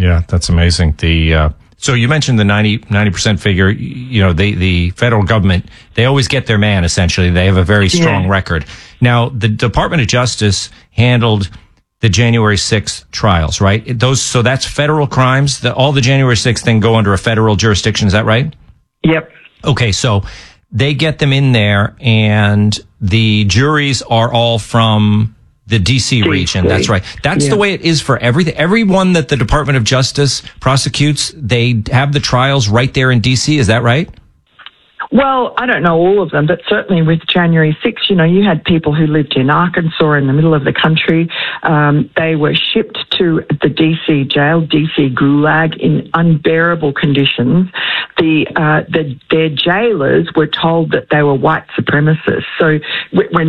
Yeah, that's amazing. So you mentioned the 90% figure. You know, the federal government, they always get their man, essentially. They have a very strong record. Now, the Department of Justice handled the January 6th trials, right? So that's federal crimes. All the January 6th thing go under a federal jurisdiction. Is that right? Yep. Okay, so they get them in there, and the juries are all from the D.C. region. That's right. That's the way it is for everything. Everyone that the Department of Justice prosecutes, they have the trials right there in D.C. Is that right? Well, I don't know all of them, but certainly with January 6th, you know, you had people who lived in Arkansas in the middle of the country. They were shipped to the D.C. jail, D.C. Gulag, in unbearable conditions. Their jailers were told that they were white supremacists. So when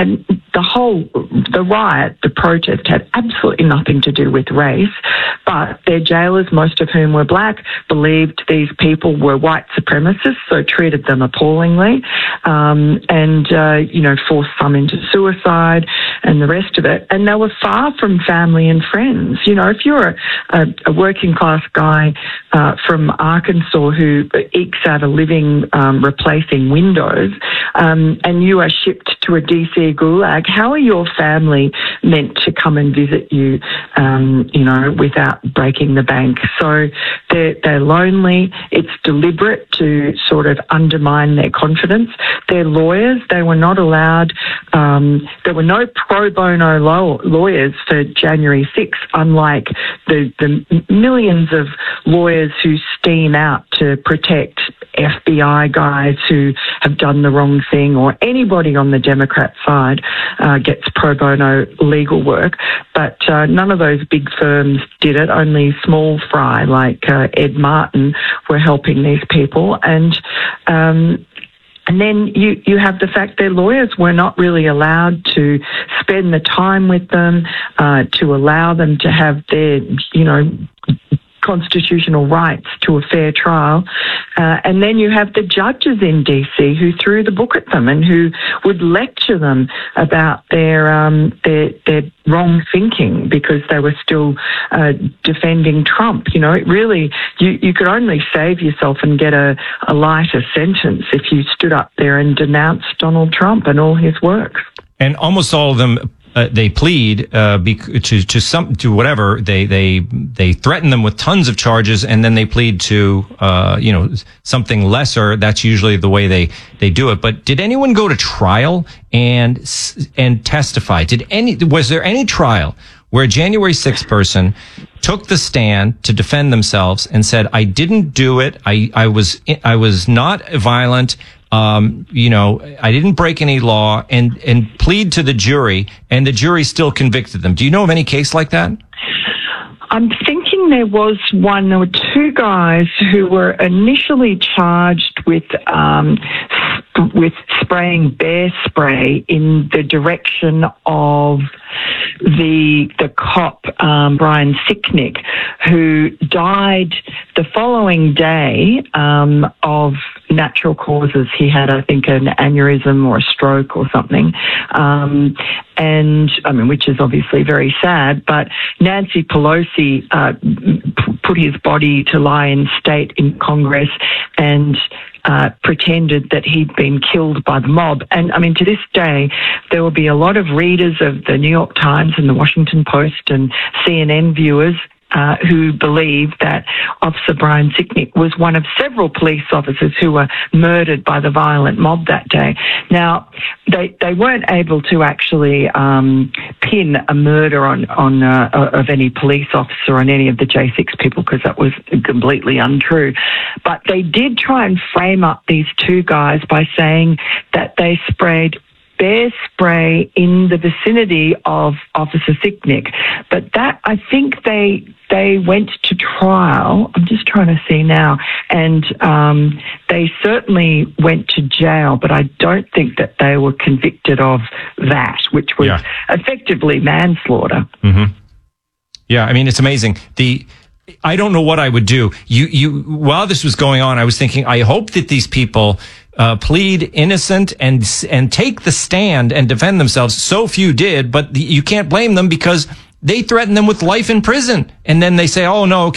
the riot, the protest had absolutely nothing to do with race, but their jailers, most of whom were black, believed these people were white supremacists, so treated them appallingly, forced some into suicide and the rest of it. And they were far from family and friends. You know, if you're a working class guy from Arkansas who ekes out a living replacing windows, and you are shipped to a DC gulag, how are your family meant to come and visit you, without breaking the bank? So they're lonely. It's deliberate to sort of undermine their confidence. Their lawyers, they were not allowed, there were no pro bono lawyers for January 6th, unlike the millions of lawyers who steam out to protect FBI guys who have done the wrong thing, or anybody on the Democrat side gets pro bono legal work. But none of those big firms did it. Only small fry like Ed Martin were helping these people. And then you have the fact their lawyers were not really allowed to spend the time with them, to allow them to have their, constitutional rights to a fair trial. And then you have the judges in DC who threw the book at them and who would lecture them about their wrong thinking because they were still defending Trump. You know, it really, you could only save yourself and get a lighter sentence if you stood up there and denounced Donald Trump and all his works. And almost all of them, they plead to whatever. They threaten them with tons of charges, and then they plead to something lesser. That's usually the way they do it. But did anyone go to trial and testify? Was there any trial where a January 6th person took the stand to defend themselves and said, "I didn't do it. I was not violent. I didn't break any law," and plead to the jury, and the jury still convicted them. Do you know of any case like that? I'm thinking there was one. There were two guys who were initially charged with spraying bear spray in the direction of the cop, Brian Sicknick, who died the following day of natural causes. He had, I think, an aneurysm or a stroke or something. Which is obviously very sad, but Nancy Pelosi put his body to lie in state in Congress and pretended that he'd been killed by the mob. And to this day, there will be a lot of readers of the New York Times and the Washington Post and CNN viewers who believe that Officer Brian Sicknick was one of several police officers who were murdered by the violent mob that day. Now, they weren't able to actually pin a murder of any police officer on any of the J6 people because that was completely untrue. But they did try and frame up these two guys by saying that they sprayed bear spray in the vicinity of Officer Sicknick. But that, I think they went to trial. I'm just trying to see now. And they certainly went to jail, but I don't think that they were convicted of that, which was effectively manslaughter. Mm-hmm. Yeah, it's amazing. I don't know what I would do. While this was going on, I was thinking, I hope that these people plead innocent and take the stand and defend themselves. So few did, but you can't blame them because they threatened them with life in prison. And then they say, "Oh no,